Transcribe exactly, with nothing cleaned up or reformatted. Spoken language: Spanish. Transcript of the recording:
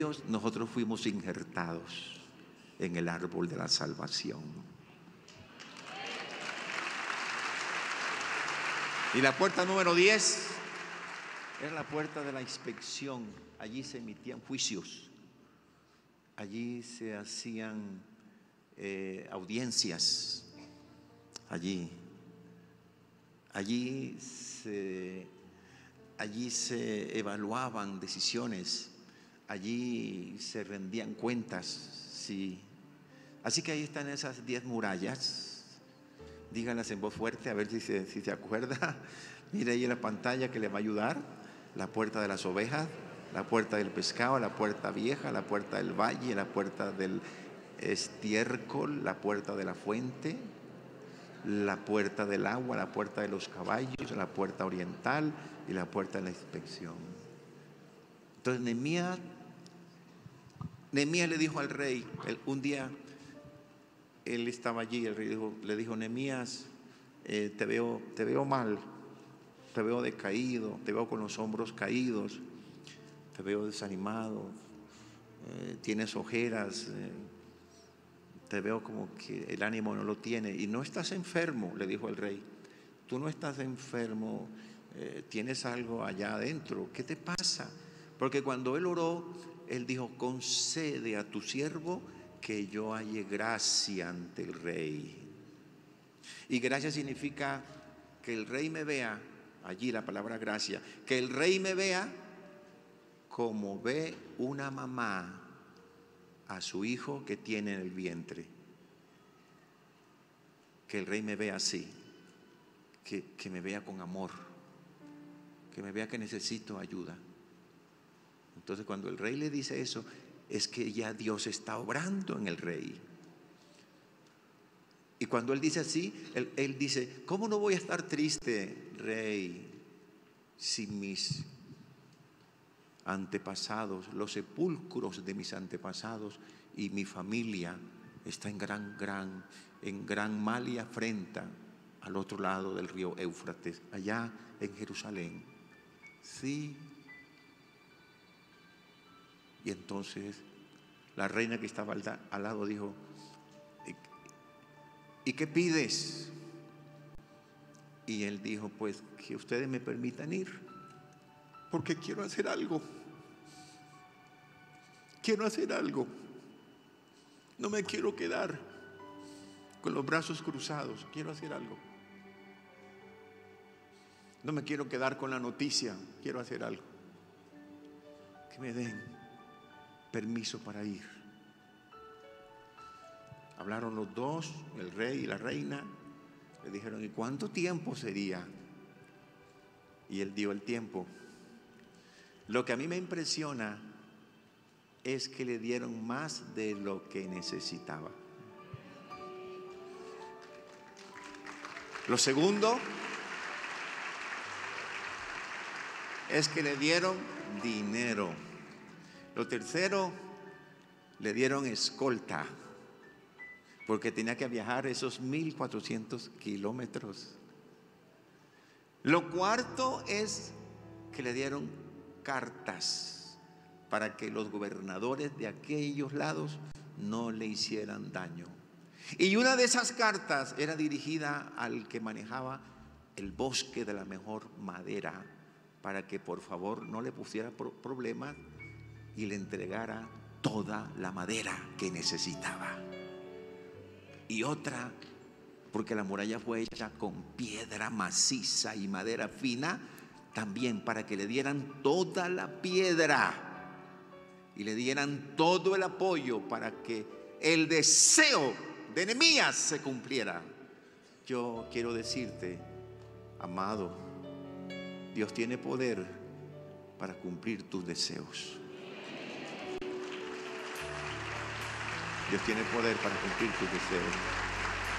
Dios, nosotros fuimos injertados en el árbol de la salvación. Y la puerta número diez era la puerta de la inspección. Allí se emitían juicios, allí se hacían eh, audiencias, allí, allí se, allí se evaluaban decisiones, allí se rendían cuentas, sí. Así que ahí están esas diez murallas. Díganlas en voz fuerte, a ver si se, si se acuerda. Mire ahí en la pantalla que le va a ayudar. La puerta de las ovejas, la puerta del pescado, la puerta vieja, la puerta del valle, la puerta del estiércol, la puerta de la fuente, la puerta del agua, la puerta de los caballos, la puerta oriental y la puerta de la inspección. Entonces Nehemías, Nehemías le dijo al rey, él, un día él estaba allí, el rey dijo, le dijo: Nehemías, eh, te veo, te veo mal, te veo decaído, te veo con los hombros caídos, te veo desanimado, eh, tienes ojeras, eh, te veo como que el ánimo no lo tiene. Y no estás enfermo, le dijo el rey, tú no estás enfermo, eh, tienes algo allá adentro, ¿qué te pasa? Porque cuando él oró, él dijo: concede a tu siervo que yo halle gracia ante el rey. Y gracia significa que el rey me vea, allí la palabra gracia, que el rey me vea como ve una mamá a su hijo que tiene en el vientre. Que el rey me vea así, que, que me vea con amor, que me vea que necesito ayuda. Entonces cuando el rey le dice eso, es que ya Dios está obrando en el rey. Y cuando él dice así, él, él dice: ¿cómo no voy a estar triste, rey, si mis antepasados, los sepulcros de mis antepasados y mi familia está en gran, gran, en gran mal y afrenta al otro lado del río Éufrates, allá en Jerusalén? Sí. Y entonces la reina que estaba al, al lado dijo: ¿y qué pides? Y él dijo: pues que ustedes me permitan ir, porque quiero hacer algo. Quiero hacer algo. No me quiero quedar con los brazos cruzados. Quiero hacer algo. No me quiero quedar con la noticia. Quiero hacer algo. Que me den permiso para ir. Hablaron los dos, el rey y la reina. Le dijeron: ¿y cuánto tiempo sería? Y él dio el tiempo. Lo que a mí me impresiona es que le dieron más de lo que necesitaba. Lo segundo es que le dieron dinero. Lo tercero, le dieron escolta, porque tenía que viajar esos mil cuatrocientos kilómetros. Lo cuarto es que le dieron cartas para que los gobernadores de aquellos lados no le hicieran daño. Y una de esas cartas era dirigida al que manejaba el bosque de la mejor madera, para que por favor no le pusiera problemas y le entregara toda la madera que necesitaba. Y otra, porque la muralla fue hecha con piedra maciza y madera fina, también para que le dieran toda la piedra y le dieran todo el apoyo para que el deseo de Nehemías se cumpliera. Yo quiero decirte, amado, Dios tiene poder para cumplir tus deseos. Dios tiene poder para cumplir tus deseos.